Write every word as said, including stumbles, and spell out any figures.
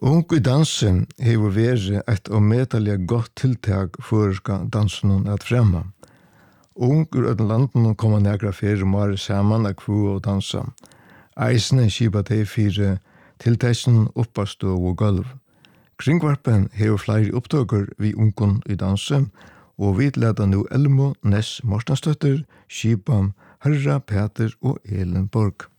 Ung i dansen hever vært et omedelig godt tiltak for dansen at fremme. Ung ur øden landen kommer nægra fire måre sammen av kvo og dansa. Eisene skipa de fire tiltaksen oppa stå og gulv. Kringvarpen hever flere opptøkker vi ungen i dansen, og vi leder nå Elmo Ness Mortenstøtter, Skipam, Herra, Peter og Elin Borg.